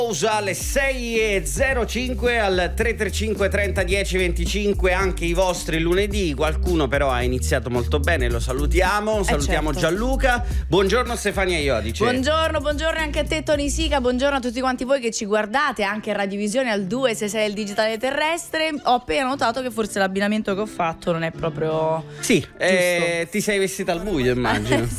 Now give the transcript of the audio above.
Alle 6:05 al 335 30 10 25 anche i vostri lunedì. Qualcuno però ha iniziato molto bene, lo salutiamo. Salutiamo certo. Gianluca. Buongiorno Stefania Iodice. Buongiorno anche a te Tony Sica, buongiorno a tutti quanti voi che ci guardate anche in radiovisione al 266 il digitale terrestre. Ho appena notato che forse l'abbinamento che ho fatto non è proprio Sì, giusto. ti sei vestita al buio, immagino.